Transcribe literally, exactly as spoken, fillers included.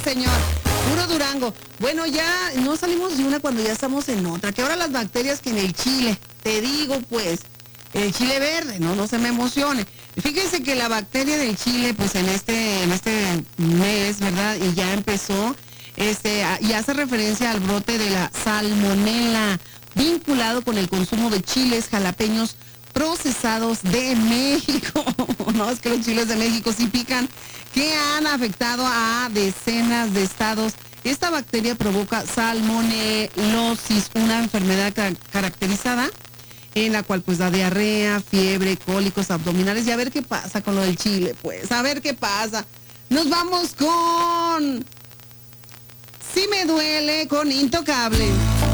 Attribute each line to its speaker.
Speaker 1: señor. Puro Durango. Bueno, ya no salimos de una cuando ya estamos en otra. Que ahora las bacterias que en el chile, te digo pues, el chile verde, no, no se me emocione. Fíjense que la bacteria del chile, pues en este, en este mes, ¿verdad? Y ya empezó, este, y hace referencia al brote de la salmonela, vinculado con el consumo de chiles jalapeños procesados de México. No, es que los chiles de México sí pican, que han afectado a decenas de estados. Esta bacteria provoca salmonelosis, una enfermedad ca- caracterizada en la cual pues da diarrea, fiebre, cólicos abdominales. Y a ver qué pasa con lo del chile, pues, a ver qué pasa. Nos vamos con... Sí me duele, con Intocable.